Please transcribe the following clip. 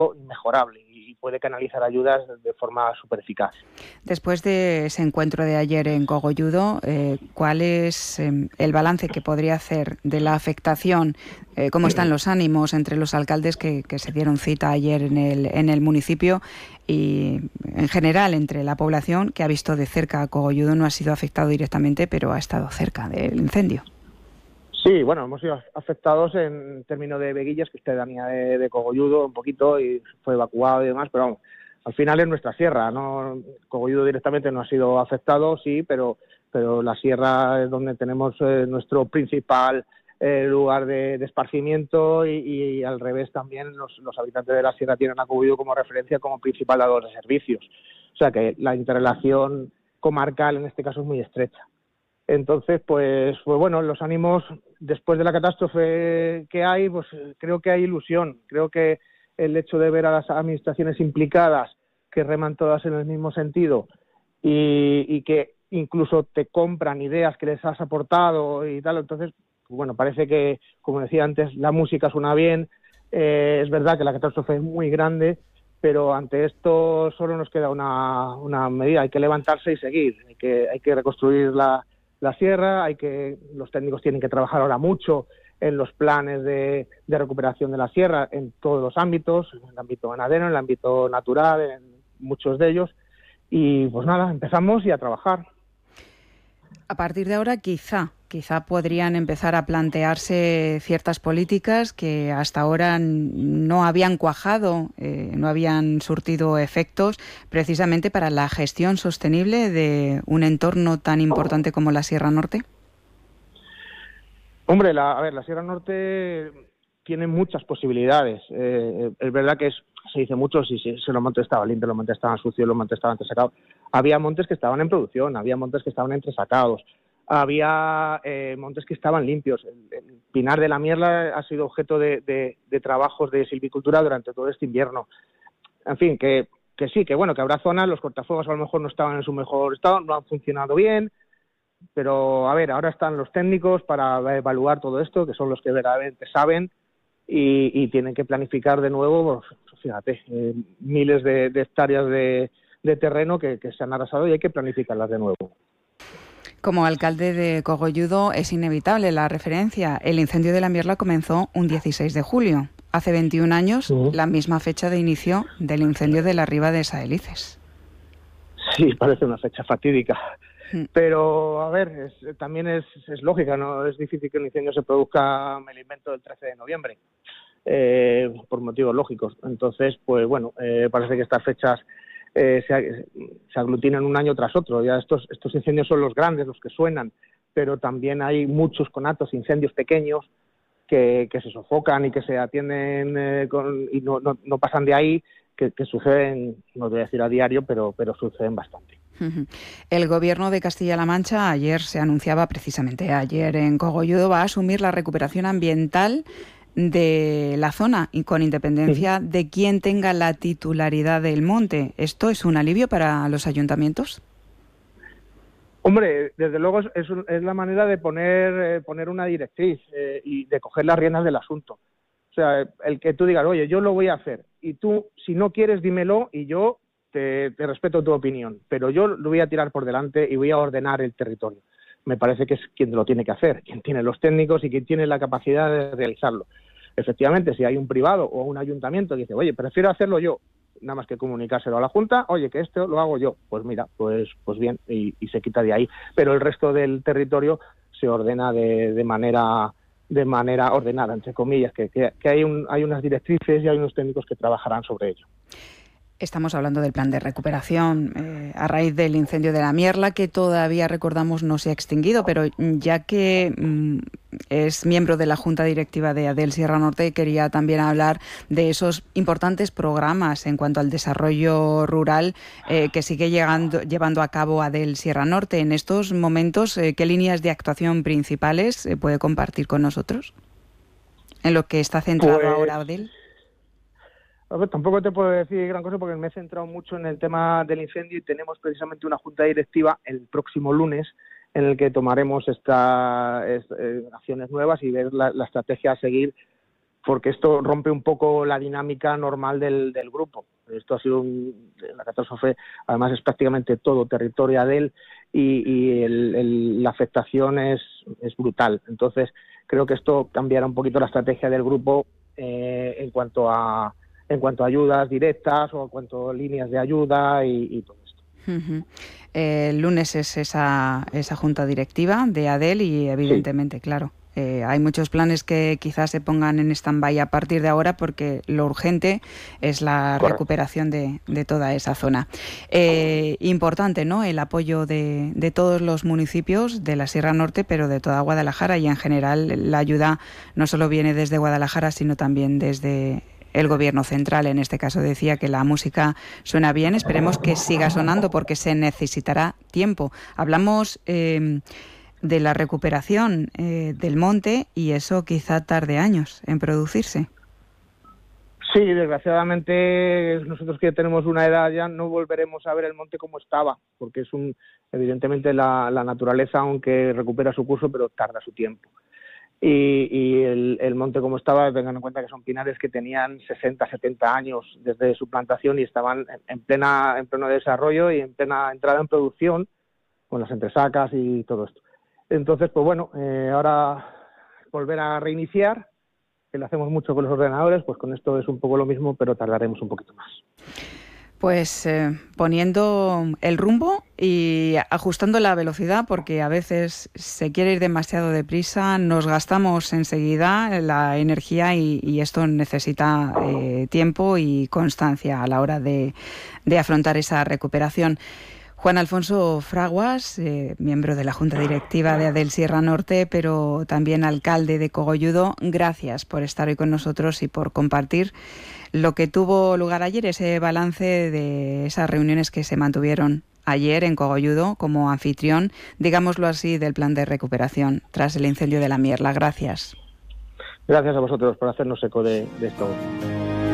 inmejorable y puede canalizar ayudas de forma súper eficaz. Después de ese encuentro de ayer en Cogolludo, ¿cuál es el balance que podría hacer de la afectación? ¿Cómo están los ánimos entre los alcaldes que se dieron cita ayer en el municipio y en general entre la población que ha visto de cerca a Cogolludo? No ha sido afectado directamente, pero ha estado cerca del incendio. Sí, bueno, hemos sido afectados en términos de Veguillas, que es pedanía de Cogolludo un poquito y fue evacuado y demás, pero vamos, al final es nuestra sierra, ¿no? Cogolludo directamente no ha sido afectado, sí, pero la sierra es donde tenemos nuestro principal lugar de esparcimiento y al revés también los habitantes de la sierra tienen a Cogolludo como referencia, como principal dador de servicios. O sea que la interrelación comarcal en este caso es muy estrecha. Entonces, pues bueno, los ánimos después de la catástrofe que hay, pues creo que hay ilusión. Creo que el hecho de ver a las administraciones implicadas que reman todas en el mismo sentido y que incluso te compran ideas que les has aportado y tal, entonces, pues bueno, parece que, como decía antes, la música suena bien. Es verdad que la catástrofe es muy grande, pero ante esto solo nos queda una medida: hay que levantarse y seguir, hay que reconstruir la sierra, los técnicos tienen que trabajar ahora mucho en los planes de recuperación de la sierra en todos los ámbitos, en el ámbito ganadero, en el ámbito natural, en muchos de ellos, y pues nada, empezamos y a trabajar. A partir de ahora quizá podrían empezar a plantearse ciertas políticas que hasta ahora no habían cuajado, no habían surtido efectos precisamente para la gestión sostenible de un entorno tan importante como la Sierra Norte. Hombre, la Sierra Norte tiene muchas posibilidades. Es verdad que se dice mucho si los montes estaban limpios, los montes estaban sucios, los montes estaban entresacados. Había montes que estaban en producción, había montes que estaban entresacados, había montes que estaban limpios. El Pinar de la Mierla ha sido objeto de trabajos de silvicultura durante todo este invierno. En fin, que sí, que bueno, que habrá zonas, los cortafuegos a lo mejor no estaban en su mejor estado, no han funcionado bien, pero a ver, ahora están los técnicos para evaluar todo esto, que son los que verdaderamente saben y tienen que planificar de nuevo, pues, fíjate, miles de hectáreas de terreno que se han arrasado y hay que planificarlas de nuevo. Como alcalde de Cogolludo es inevitable la referencia. El incendio de la Mierla comenzó un 16 de julio. Hace 21 años, la misma fecha de inicio del incendio de la Riba de Saelices. Sí, parece una fecha fatídica. Pero, a ver, también es lógica, ¿no? Es difícil que un incendio se produzca, me lo invento, el 13 de noviembre, por motivos lógicos. Entonces, pues bueno, parece que estas fechas se aglutinan un año tras otro. Ya estos incendios son los grandes, los que suenan, pero también hay muchos conatos, incendios pequeños, que se sofocan y que se atienden y no pasan de ahí, que suceden, no voy a decir a diario, pero suceden bastante. El Gobierno de Castilla-La Mancha ayer en Cogolludo va a asumir la recuperación ambiental de la zona y con independencia de quién tenga la titularidad del monte. ¿Esto es un alivio para los ayuntamientos? Hombre, desde luego es la manera de poner una directriz y de coger las riendas del asunto. O sea, el que tú digas, oye, yo lo voy a hacer y tú, si no quieres, dímelo y yo te respeto tu opinión, pero yo lo voy a tirar por delante y voy a ordenar el territorio. Me parece que es quien lo tiene que hacer, quien tiene los técnicos y quien tiene la capacidad de realizarlo. Efectivamente, si hay un privado o un ayuntamiento que dice, oye, prefiero hacerlo yo, nada más que comunicárselo a la Junta, oye, que esto lo hago yo, pues mira, pues bien, y se quita de ahí. Pero el resto del territorio se ordena de manera ordenada, entre comillas, que hay unas directrices y hay unos técnicos que trabajarán sobre ello. Estamos hablando del plan de recuperación a raíz del incendio de la Mierla, que todavía, recordamos, no se ha extinguido, pero ya que es miembro de la Junta Directiva de ADEL Sierra Norte, quería también hablar de esos importantes programas en cuanto al desarrollo rural que sigue llevando a cabo ADEL Sierra Norte. En estos momentos, ¿qué líneas de actuación principales puede compartir con nosotros? ¿En lo que está centrado ahora ADEL? A ver, tampoco te puedo decir gran cosa porque me he centrado mucho en el tema del incendio y tenemos precisamente una junta directiva el próximo lunes en el que tomaremos estas acciones nuevas y ver la estrategia a seguir porque esto rompe un poco la dinámica normal del grupo. Esto ha sido la catástrofe, además es prácticamente todo territorio de él y la afectación es brutal. Entonces creo que esto cambiará un poquito la estrategia del grupo en cuanto a ayudas directas o en cuanto a líneas de ayuda y todo esto. Uh-huh. El lunes es esa junta directiva de ADEL y evidentemente, sí, claro, hay muchos planes que quizás se pongan en stand-by a partir de ahora porque lo urgente es la Correcto. Recuperación de toda esa zona. Importante, ¿no?, el apoyo de todos los municipios de la Sierra Norte, pero de toda Guadalajara, y en general la ayuda no solo viene desde Guadalajara, sino también desde el Gobierno central. En este caso decía que la música suena bien, esperemos que siga sonando porque se necesitará tiempo. Hablamos de la recuperación del monte y eso quizá tarde años en producirse. Sí, desgraciadamente nosotros que tenemos una edad ya no volveremos a ver el monte como estaba, porque es evidentemente la naturaleza, aunque recupera su curso, pero tarda su tiempo. Y el monte como estaba, tengan en cuenta que son pinares que tenían 60, 70 años desde su plantación y estaban en pleno desarrollo y en plena entrada en producción, con las entresacas y todo esto. Entonces, pues bueno, ahora volver a reiniciar, que lo hacemos mucho con los ordenadores, pues con esto es un poco lo mismo, pero tardaremos un poquito más. Pues poniendo el rumbo y ajustando la velocidad, porque a veces se quiere ir demasiado deprisa, nos gastamos enseguida la energía y esto necesita tiempo y constancia a la hora de afrontar esa recuperación. Juan Alfonso Fraguas, miembro de la Junta Directiva de ADEL Sierra Norte, pero también alcalde de Cogolludo, gracias por estar hoy con nosotros y por compartir lo que tuvo lugar ayer, ese balance de esas reuniones que se mantuvieron ayer en Cogolludo como anfitrión, digámoslo así, del plan de recuperación tras el incendio de la Mierla. Gracias. Gracias a vosotros por hacernos eco de esto.